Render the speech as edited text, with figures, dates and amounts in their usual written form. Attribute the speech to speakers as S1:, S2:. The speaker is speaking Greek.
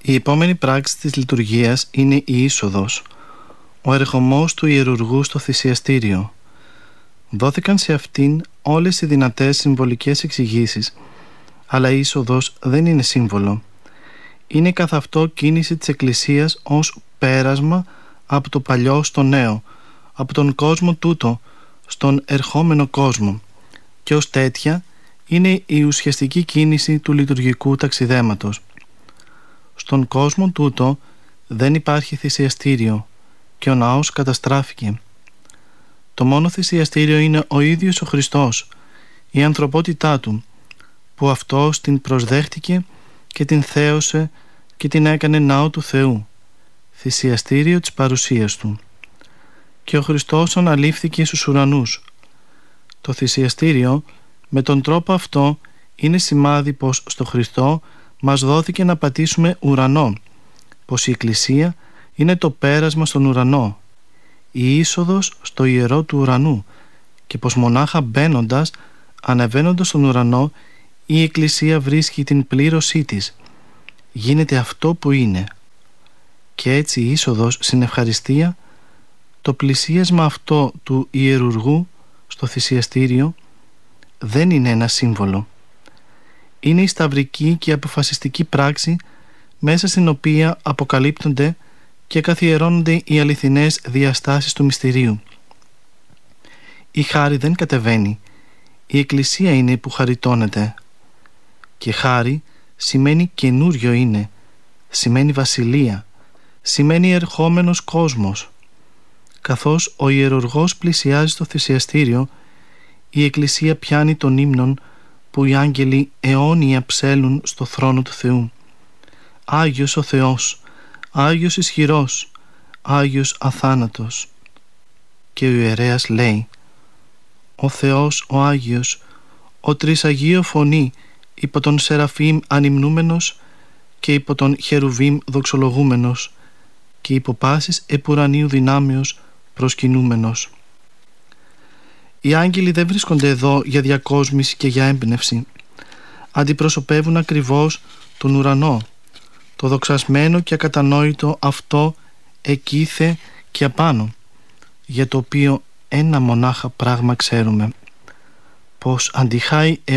S1: Η επόμενη πράξη της λειτουργίας είναι η είσοδος, ο ερχομός του ιερουργού στο θυσιαστήριο. Δόθηκαν σε αυτήν όλες οι δυνατές συμβολικές εξηγήσεις, αλλά η είσοδος δεν είναι σύμβολο. Είναι καθ' αυτό κίνηση της Εκκλησίας ως πέρασμα από το παλιό στο νέο, από τον κόσμο τούτο στον ερχόμενο κόσμο, και ως τέτοια είναι η ουσιαστική κίνηση του λειτουργικού ταξιδέματος. Στον κόσμο τούτο δεν υπάρχει θυσιαστήριο και ο ναός καταστράφηκε. Το μόνο θυσιαστήριο είναι ο ίδιος ο Χριστός, η ανθρωπότητά του, που αυτός την προσδέχτηκε και την θέωσε και την έκανε ναό του Θεού, θυσιαστήριο της παρουσίας του. Και ο Χριστός αναλήφθηκε στους ουρανούς. Το θυσιαστήριο με τον τρόπο αυτό είναι σημάδι πως στο Χριστό μας δόθηκε να πατήσουμε ουρανό, πως η Εκκλησία είναι το πέρασμα στον ουρανό, η είσοδος στο ιερό του ουρανού, και πως μονάχα μπαίνοντας, ανεβαίνοντας στον ουρανό, η Εκκλησία βρίσκει την πλήρωσή της, γίνεται αυτό που είναι. Και έτσι η είσοδος στην ευχαριστία, το πλησίασμα αυτό του ιερουργού στο θυσιαστήριο, δεν είναι ένα σύμβολο. Είναι η σταυρική και αποφασιστική πράξη μέσα στην οποία αποκαλύπτονται και καθιερώνονται οι αληθινές διαστάσεις του μυστηρίου. Η χάρη δεν κατεβαίνει, η Εκκλησία είναι που χαριτώνεται. Και χάρη σημαίνει καινούριο είναι, σημαίνει βασιλεία, σημαίνει ερχόμενος κόσμος. Καθώς ο ιερουργός πλησιάζει στο θυσιαστήριο, η Εκκλησία πιάνει τον ύμνον που οι άγγελοι αιώνια ψέλνουν στο θρόνο του Θεού. Άγιος ο Θεός, Άγιος ισχυρός, Άγιος αθάνατος. Και ο ιερέας λέει: ο Θεός ο Άγιος, ο τρισαγείο φωνή, υπό τον Σεραφείμ ανυμνούμενος και υπό τον Χερουβίμ δοξολογούμενος και υπό πάσης επουρανίου δυνάμεως προσκυνούμενος. Οι άγγελοι δεν βρίσκονται εδώ για διακόσμηση και για έμπνευση. Αντιπροσωπεύουν ακριβώς τον ουρανό, το δοξασμένο και ακατανόητο αυτό εκείθε και απάνω, για το οποίο ένα μονάχα πράγμα ξέρουμε, πως αντιχάει